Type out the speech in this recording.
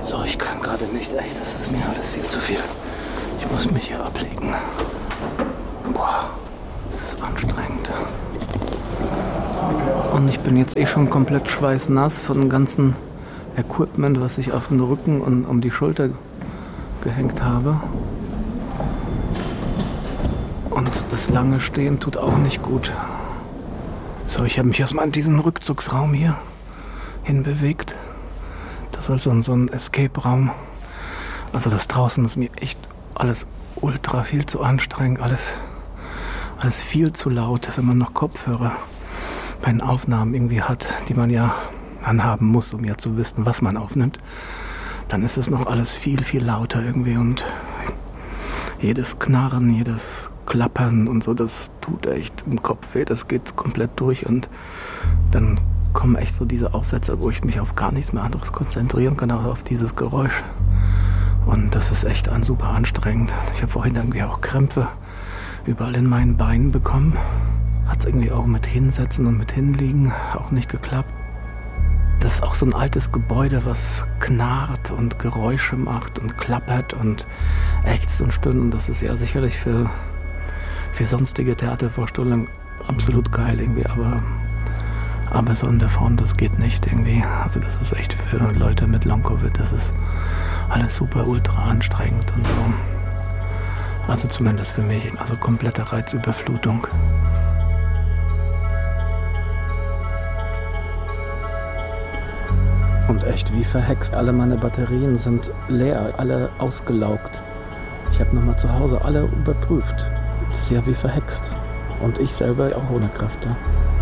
So, ich kann gerade nicht, echt, das ist mir alles viel zu viel. Ich muss mich hier ablegen. Boah, das ist anstrengend. Und ich bin jetzt schon komplett schweißnass von dem ganzen Equipment, was ich auf den Rücken und um die Schulter gehängt habe. Und das lange Stehen tut auch nicht gut. So, ich habe mich erstmal in diesen Rückzugsraum hier hinbewegt. Das soll so ein Escape-Raum. Also das draußen ist mir echt alles ultra viel zu anstrengend. Alles viel zu laut, wenn man noch Kopfhörer bei den Aufnahmen irgendwie hat, die man ja anhaben muss, um ja zu wissen, was man aufnimmt. Dann ist es noch alles viel, viel lauter irgendwie und jedes Knarren, jedes Klappern und so, das tut echt im Kopf weh, das geht komplett durch und dann kommen echt so diese Aussätze, wo ich mich auf gar nichts mehr anderes konzentrieren kann, auch auf dieses Geräusch. Und das ist echt super anstrengend. Ich habe vorhin irgendwie auch Krämpfe überall in meinen Beinen bekommen. Hat es irgendwie auch mit Hinsetzen und mit Hinliegen auch nicht geklappt. Das ist auch so ein altes Gebäude, was knarrt und Geräusche macht und klappert und ächzt und stöhnt. Und das ist ja sicherlich für sonstige Theatervorstellungen absolut geil irgendwie, aber so in der Form, das geht nicht irgendwie. Also das ist echt für Leute mit Long-Covid, das ist alles super ultra anstrengend und so. Also zumindest für mich, also komplette Reizüberflutung. Und echt wie verhext, alle meine Batterien sind leer, alle ausgelaugt. Ich habe nochmal zu Hause alle überprüft. Das ist ja wie verhext. Und ich selber auch ohne Kräfte.